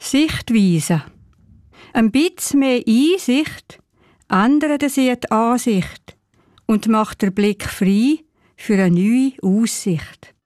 Sichtweise. Ein bisschen mehr Einsicht ändert sie die Ansicht und macht den Blick frei für eine neue Aussicht.